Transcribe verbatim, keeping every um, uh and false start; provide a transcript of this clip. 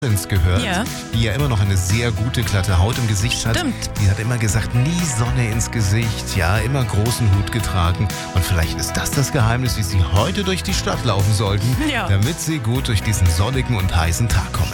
gehört, Ja. die ja immer noch eine sehr gute, glatte Haut im Gesicht hat. Stimmt. Die hat immer gesagt, nie Sonne ins Gesicht, ja, immer großen Hut getragen. Und vielleicht ist das das Geheimnis, wie Sie heute durch die Stadt laufen sollten, Ja. damit Sie gut durch diesen sonnigen und heißen Tag kommen.